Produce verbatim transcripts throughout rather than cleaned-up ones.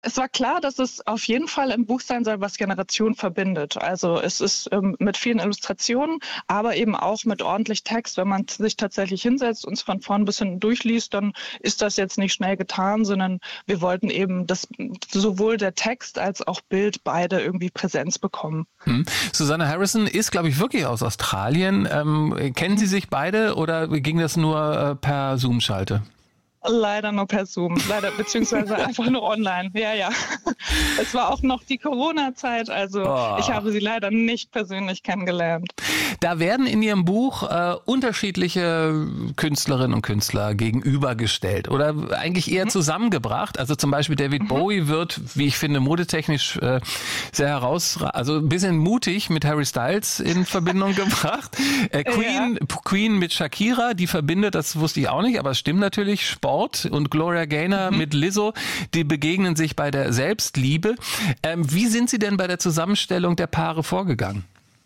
Es war klar, dass es auf jeden Fall ein Buch sein soll, was Generationen verbindet. Also es ist ähm, mit vielen Illustrationen, aber eben auch mit ordentlich Text. Wenn man sich tatsächlich hinsetzt und es von vorn bis hinten durchliest, dann ist das jetzt nicht schnell getan, sondern wir wollten eben, dass sowohl der Text als auch Bild beide irgendwie Präsenz bekommen. Hm. Susanna Harrison ist, glaube ich, wirklich aus Australien. Ähm, kennen Sie sich beide oder ging das nur äh, per Zoom-Schalte? Leider nur per Zoom, leider, beziehungsweise einfach nur online. Ja, ja. Es war auch noch die Corona-Zeit, also oh. ich habe sie leider nicht persönlich kennengelernt. Da werden in Ihrem Buch äh, unterschiedliche Künstlerinnen und Künstler gegenübergestellt oder eigentlich eher mhm. zusammengebracht. Also zum Beispiel David mhm. Bowie wird, wie ich finde, modetechnisch äh, sehr herausragend, also ein bisschen mutig mit Harry Styles in Verbindung gebracht. Äh, Queen, ja. Queen mit Shakira, die verbindet, das wusste ich auch nicht, aber es stimmt natürlich, Sport. Und Gloria Gaynor mhm. mit Lizzo, die begegnen sich bei der Selbstliebe. Ähm, wie sind Sie denn bei der Zusammenstellung der Paare vorgegangen?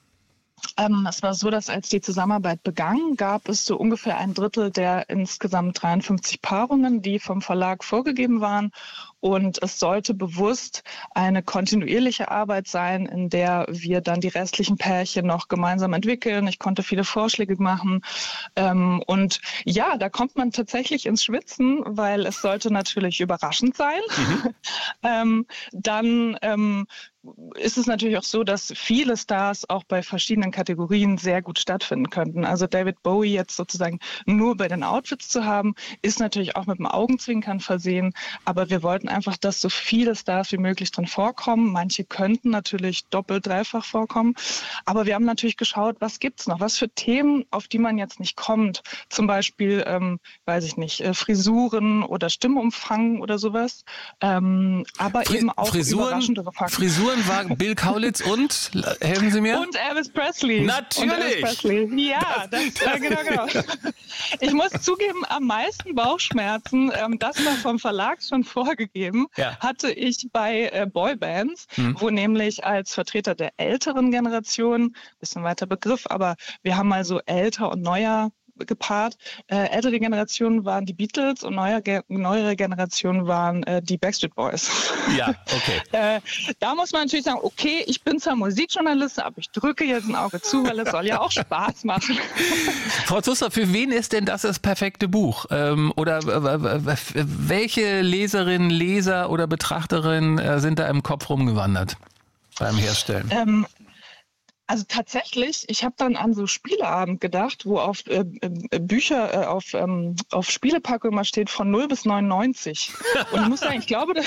Ähm, es war so, dass als die Zusammenarbeit begann, gab es so ungefähr ein Drittel der insgesamt dreiundfünfzig Paarungen, die vom Verlag vorgegeben waren. Und es sollte bewusst eine kontinuierliche Arbeit sein, in der wir dann die restlichen Pärchen noch gemeinsam entwickeln. Ich konnte viele Vorschläge machen. Ähm, und ja, da kommt man tatsächlich ins Schwitzen, weil es sollte natürlich überraschend sein. Mhm. ähm, dann ähm, ist es natürlich auch so, dass viele Stars auch bei verschiedenen Kategorien sehr gut stattfinden könnten. Also David Bowie jetzt sozusagen nur bei den Outfits zu haben, ist natürlich auch mit dem Augenzwinkern versehen. Aber wir wollten einfach, dass so viele Stars wie möglich drin vorkommen. Manche könnten natürlich doppelt, dreifach vorkommen. Aber wir haben natürlich geschaut, was gibt's noch? Was für Themen, auf die man jetzt nicht kommt? Zum Beispiel, ähm, weiß ich nicht, äh, Frisuren oder Stimmumfang oder sowas. Ähm, aber Fri- eben auch Frisuren, überraschendere Fakten. Frisuren war Bill Kaulitz und, helfen Sie mir? Und Elvis Presley. Natürlich. Und Elvis Presley. Ja, das, das äh, genau, genau. Ich muss zugeben, am meisten Bauchschmerzen, ähm, das war vom Verlag schon vorgegeben, ja. hatte ich bei äh, Boybands, hm. wo nämlich als Vertreter der älteren Generation, bisschen weiter Begriff, aber wir haben mal so älter und neuer gepaart. Äh, ältere Generationen waren die Beatles und neuer, ge- neuere Generationen waren äh, die Backstreet Boys. Ja, okay. äh, da muss man natürlich sagen, okay, ich bin zwar Musikjournalistin, aber ich drücke jetzt ein Auge zu, weil es soll ja auch Spaß machen. Frau Zuster, für wen ist denn das das perfekte Buch? Ähm, oder äh, welche Leserinnen, Leser oder Betrachterinnen äh, sind da im Kopf rumgewandert beim Herstellen? Ähm, Also tatsächlich, ich habe dann an so Spieleabend gedacht, wo auf äh, äh, Bücher, äh, auf, ähm, auf Spielepackung immer steht von null bis neunundneunzig. Und ich muss sagen, ich glaube,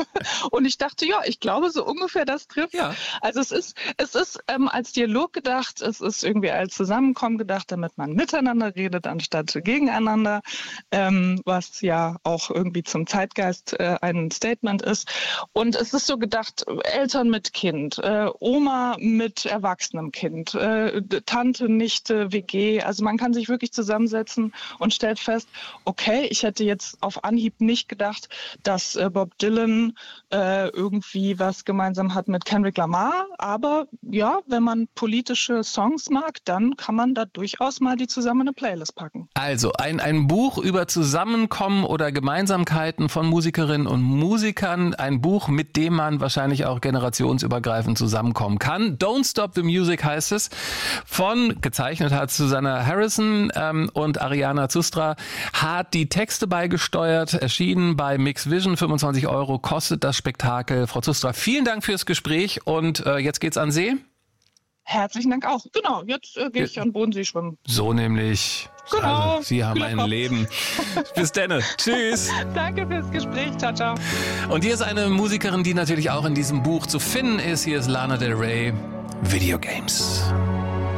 und ich dachte, ja, ich glaube so ungefähr das trifft. Ja. Also es ist, es ist ähm, als Dialog gedacht, es ist irgendwie als Zusammenkommen gedacht, damit man miteinander redet, anstatt gegeneinander, ähm, was ja auch irgendwie zum Zeitgeist äh, ein Statement ist. Und es ist so gedacht, Eltern mit Kind, äh, Oma mit Erwachsenen, einem Kind, äh, Tante, Nichte, W G. Also man kann sich wirklich zusammensetzen und stellt fest, okay, ich hätte jetzt auf Anhieb nicht gedacht, dass äh, Bob Dylan äh, irgendwie was gemeinsam hat mit Kendrick Lamar. Aber ja, wenn man politische Songs mag, dann kann man da durchaus mal die zusammen in eine Playlist packen. Also ein, ein Buch über Zusammenkommen oder Gemeinsamkeiten von Musikerinnen und Musikern. Ein Buch, mit dem man wahrscheinlich auch generationsübergreifend zusammenkommen kann. Don't Stop the Music heißt es. Von, gezeichnet hat Susanna Harrison ähm, und Ariana Zustra hat die Texte beigesteuert. Erschienen bei Mix Vision. fünfundzwanzig Euro kostet das Spektakel. Frau Zustra, vielen Dank fürs Gespräch und äh, jetzt geht's an See. Herzlichen Dank auch. Genau, jetzt äh, gehe ich an Bodensee schwimmen. So nämlich. Genau. Also, Sie haben ein Leben. Bis dann. Tschüss. Danke fürs Gespräch. Ciao, ciao. Und hier ist eine Musikerin, die natürlich auch in diesem Buch zu finden ist. Hier ist Lana Del Rey. Video Games.